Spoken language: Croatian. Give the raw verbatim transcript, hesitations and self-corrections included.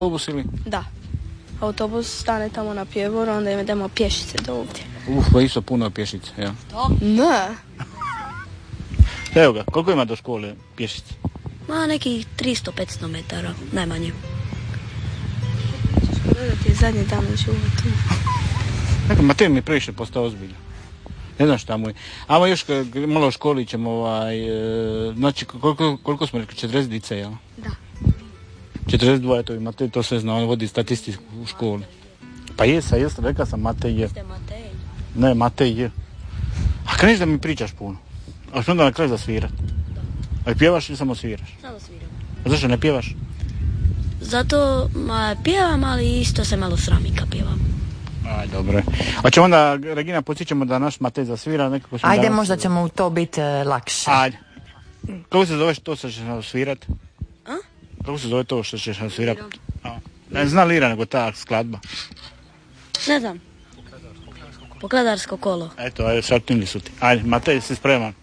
Autobus ili? Da. Autobus stane tamo na Pjevoru, onda idemo pješice do ovdje. Uf, pa isto puno pješice, ja. To? Ne. Evo ga, koliko ima do škole pješice? Ma nekih tristo do petsto metara, najmanje. Da ti je zadnji dan u životu. Dakle, Matej mi previše postao ozbiljan. Ne znam šta mu je. Amo još malo u školi ćemo, ovaj, znači koliko, koliko smo rekli, četrdeset dice, jel? Da. četrdeset dva, eto i Matej to sve zna, on vodi statistiku u školi. Pa jes, a jes, rekao sam Matej je. Ste Matej? Ne, Matej je. A kreneš da mi pričaš puno. A što onda na kraju zasvirat? Da. A pjevaš ili samo sviraš? Samo sviram. A zašto ne pjevaš? Zato, ma, pjevam, ali isto se malo sramim kad pjevam. Aj, dobro. A ćemo onda, Regina, podsjećamo da naš Matej zasvira nekako... Ajde, danas... možda ćemo u to biti uh, lakše. Ajde. Kako se zove to što ćeš svirat? A? Kako se zove to što ćeš svirat? A, ne zna lira, nego ta skladba. Ne znam. Pokladarsko kolo. Eto, ajde, šartili su ti. Ajde, Matej, si spreman?